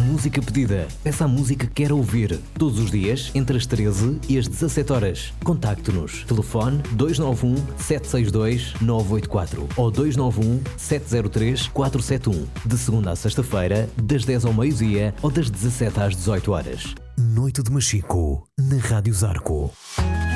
Música pedida. Peça a música que quer ouvir. Todos os dias, entre as 13 e as 17 horas. Contacte-nos. Telefone 291 762 984 ou 291 703 471. De segunda a sexta-feira, das 10 ao meio-dia ou das 17 às 18 horas. Noite de Machico, na Rádio Zarco.